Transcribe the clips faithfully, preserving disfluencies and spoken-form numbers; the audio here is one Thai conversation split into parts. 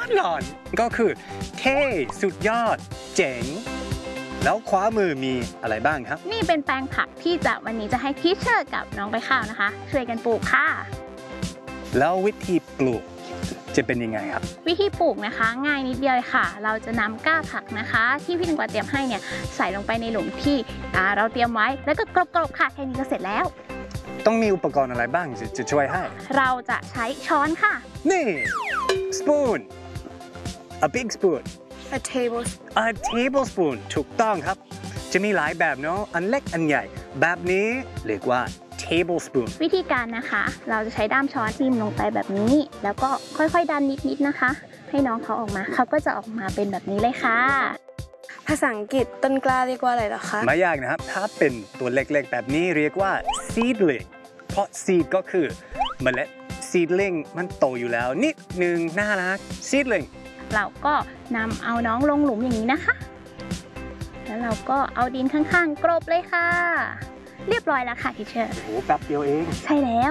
นอนก็คือเท่สุดยอดเจ๋งแล้วขวามือมีอะไรบ้างครับนี่เป็นแปลงผักที่จะวันนี้จะให้ทีเชอร์กับน้องไปข้าวนะคะช่วยกันปลูกค่ะแล้ววิธีปลูกจะเป็นยังไงครับวิธีปลูกนะคะง่ายนิดเดียวค่ะเราจะนำก้าผักนะคะที่พี่หนึ่งกว่าเตรียมให้เนี่ยใส่ลงไปในหลุมที่เราเตรียมไว้แล้วก็กรบๆค่ะแค่นี้ก็เสร็จแล้วต้องมีอุปกรณ์อะไรบ้างจะช่วยให้เราจะใช้ช้อนค่ะนี่ spoon a big spoon a tablespoon a tablespoon ถูกต้องครับจะมีหลายแบบเนาะอันเล็กอันใหญ่แบบนี้เรียกว่า tablespoon วิธีการนะคะเราจะใช้ด้ามช้อนจิ้มลงไปแบบนี้แล้วก็ค่อยๆดันนิดๆนะคะให้น้องเขาออกมาเขาก็จะออกมาเป็นแบบนี้เลยค่ะภาษาอังกฤษต้นกล้าเรียกว่าอะไรหรอคะไม่ยากนะครับถ้าเป็นตัวเล็กๆแบบนี้เรียกว่า seedling เพราะ seed ก็คือเมล็ด seedling มันโตอยู่แล้วนิดนึงน่ารัก seedling เราก็นำเอาน้องลงหลุมอย่างนี้นะคะแล้วเราก็เอาดินข้างๆกรบเลยค่ะเรียบร้อยแล้วค่ะทีเชอร์โอ้โหแป๊บเดียวเองใช่แล้ว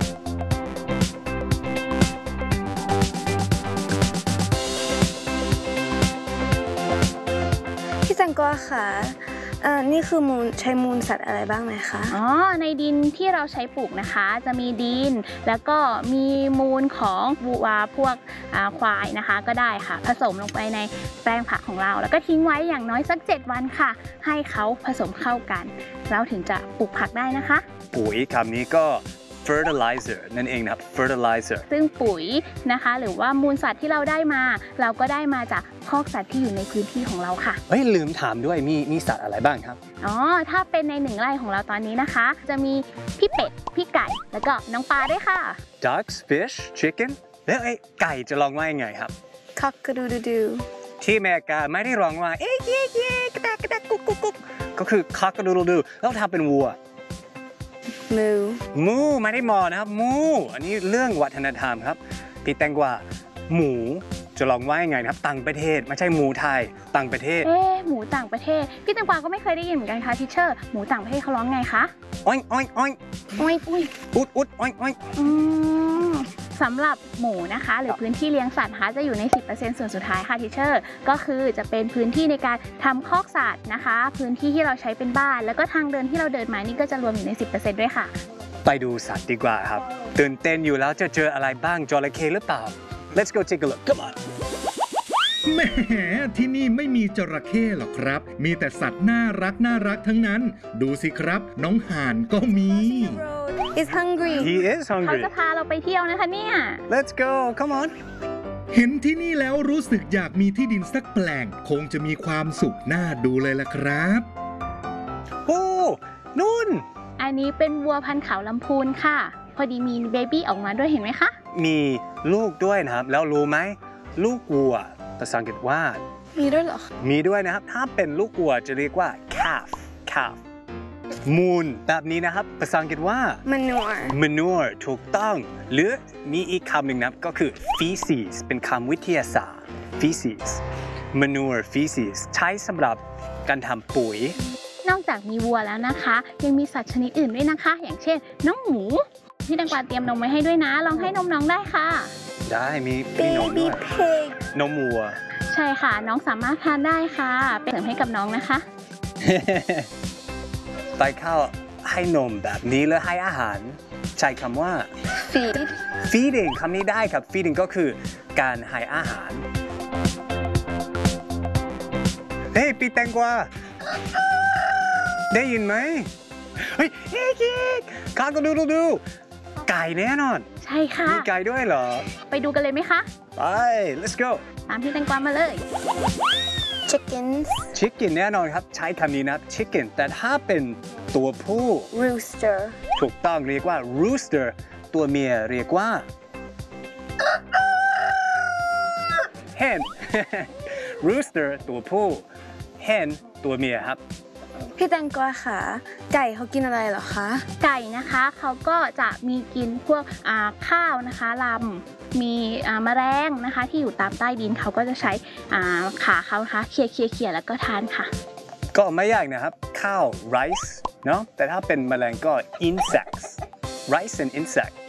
พี่แตงกวาค่ะอ่านี่คือมูลใช้มูลสัตว์อะไรบ้างไหมคะอ๋อในดินที่เราใช้ปลูกนะคะจะมีดินแล้วก็มีมูลของวัวพวกควายนะคะก็ได้ค่ะผสมลงไปในแปลงผักของเราแล้วก็ทิ้งไว้อย่างน้อยสักเจ็ดวันค่ะให้เขาผสมเข้ากันแล้วถึงจะปลูกผักได้นะคะปุ๋ยคำนี้ก็ fertilizer นั่นเองนะครับ fertilizer ซึ่งปุ๋ยนะคะหรือว่ามูลสัตว์ที่เราได้มาเราก็ได้มาจากคอกสัตว์ที่อยู่ในพื้นที่ของเราค่ะเฮ้ยลืมถามด้วยมีมีสัตว์อะไรบ้างครับอ๋อถ้าเป็นในหนึ่งไร่ของเราตอนนี้นะคะจะมีพี่เป็ดพี่ไก่แล้วก็น้องปลาด้วยค่ะ ducks fish chicken แล้วไอ้ไก่จะร้องว่ายังไงครับ cock-a-doodle-doo ที่อเมริกาไม่ได้ร้องว่าเอ๊ะเอ๊ะเอ๊ะกระแตกกระแตกกุ๊กกุ๊กกุ๊กก็คือ cock-a-doodle-doo แล้วถ้าเป็นวัวมูมูไม่ได้มอนะครับมูอันนี้เรื่องวัฒนธรรมครับพี่แตงกวาหมูจะลองว่ายังไงนะครับต่างประเทศไม่ใช่หมูไทยต่างประเทศเอ๊ะหมูต่างประเทศพี่แตงกวาก็ไม่เคยได้ยินเหมือนกันค่ะทีเชอร์หมูต่างประเทศเขาร้องไงคะอ้อยอ้อยอ้อยอ้อยอุ้ยอุดอุดอ้อยอ้อยอืมสำหรับหมูนะคะหรือพื้นที่เลี้ยงสัตว์นะคะจะอยู่ใน สิบเปอร์เซ็นต์ ส่วนสุดท้ายค่ะทีเชอร์ก็คือจะเป็นพื้นที่ในการทำคอกสัตว์นะคะพื้นที่ที่เราใช้เป็นบ้านแล้วก็ทางเดินที่เราเดินมานี่ก็จะรวมอยู่ใน สิบเปอร์เซ็นต์ ด้วยค่ะไปดูสัตว์ดีกว่าครับตื่นเต้นอยู่แล้วจะเจออะไรบ้างจระเข้หรือเปล่า Let's go take a look come on แหมที่นี่ไม่มีจระเข้หรอกครับมีแต่สัตว์น่ารักน่ารักทั้งนั้นดูสิครับน้องห่านก็มี is hungry he is hungry เขาจะพาเราไปเที่ยวนะคะเนี่ย Let's go come on เห็นที่นี่แล้วรู้สึกอยากมีที่ดินสักแปลงคงจะมีความสุขน่าดูเลยล่ะครับโอ้นู่นอันนี้เป็นวัวพันธุ์เขาลำพูนค่ะพอดีมีเบบี้ออกมาด้วยเห็นไหมคะมีลูกด้วยนะครับแล้วรู้ไหมลูกวัวภาษาอังกฤษว่ามีด้วยเหรอมีด้วยนะครับถ้าเป็นลูกวัวจะเรียกว่า calf calf มูลแบบนี้นะครับภาษาอังกฤษว่า manure manure ถูกต้องหรือมีอีกคำหนึ่งนะครับก็คือ feces เป็นคำวิทยาศาสตร์ feces manure feces ใช้สำหรับการทำปุ๋ยนอกจากมีวัวแล้วนะคะยังมีสัตว์ชนิดอื่นด้วยนะคะอย่างเช่นน้องหมูพี่แตงกวาเตรียมนมไว้ให้ด้วยนะลองให้นมน้องได้ค่ะได้มีมีนมด้วยนมวัวใช่ค่ะน้องสามารถทานได้ค่ะเป็นเสริมให้กับน้องนะคะไปเข้าให้นมแบบนี้แล้วให้อาหารใช้คำว่า feed feeding คำนี้ได้ครับ feeding ก็คือการให้อาหารเฮ้ยพี่แตงกวาได้ยินไหมเฮ้ยเฮ้ยข้าก็ดูดูดูไก่แน่นอนใช่ค่ะมีไก่ด้วยเหรอไปดูกันเลยไหมคะไป let's go ตามพี่แตงกวามาเลย chickens chicken แน่นอนครับใช้คำนี้นะ chicken แต่ถ้าเป็นตัวผู้ rooster ถูกต้องเรียกว่า rooster ตัวเมียเรียกว่า hen rooster ตัวผู้ hen ตัวเมียครับพี่แตงกวาค่ะไก่เขากินอะไรเหรอคะไก่นะคะเขาก็จะมีกินพวกข้าวนะคะลำมีแมลงนะคะที่อยู่ตามใต้ดินเขาก็จะใช้ขาเขานะคะเขี่ยเขี่ยเขี่ยแล้วก็ทานค่ะก็ไม่ยากนะครับข้าว rice เนาะแต่ถ้าเป็นแมลงก็ insects rice and insect